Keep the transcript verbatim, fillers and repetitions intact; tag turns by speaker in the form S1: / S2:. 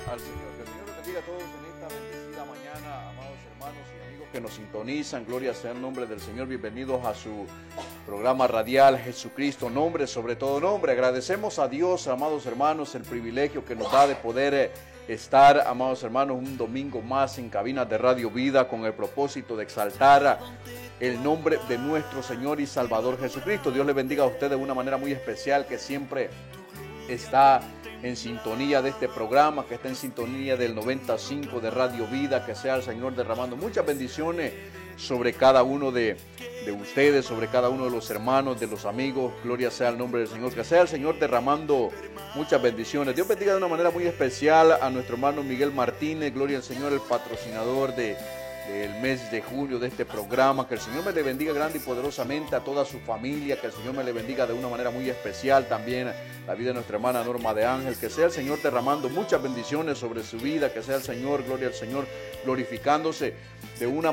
S1: al Señor. Que el Señor les bendiga a todos en esta bendecida mañana, amados hermanos y amigos que nos sintonizan. Gloria sea el nombre del Señor. Bienvenidos a su programa radial Jesucristo, nombre sobre todo nombre. Agradecemos a Dios, amados hermanos, el privilegio que nos da de poder estar, amados hermanos, un domingo más en cabinas de Radio Vida con el propósito de exaltar el nombre de nuestro Señor y Salvador Jesucristo. Dios les bendiga a ustedes de una manera muy especial, que siempre está en sintonía de este programa, que está en sintonía del noventa y cinco de Radio Vida. Que sea el Señor derramando muchas bendiciones sobre cada uno de, de ustedes, sobre cada uno de los hermanos, de los amigos. Gloria sea el nombre del Señor. Que sea el Señor derramando muchas bendiciones. Dios bendiga de una manera muy especial a nuestro hermano Miguel Martínez. Gloria al Señor, el patrocinador de del mes de julio de este programa. Que el Señor me le bendiga grande y poderosamente a toda su familia. Que el Señor me le bendiga de una manera muy especial también la vida de nuestra hermana Norma de Ángel. Que sea el Señor derramando muchas bendiciones sobre su vida. Que sea el Señor, gloria al Señor, glorificándose de una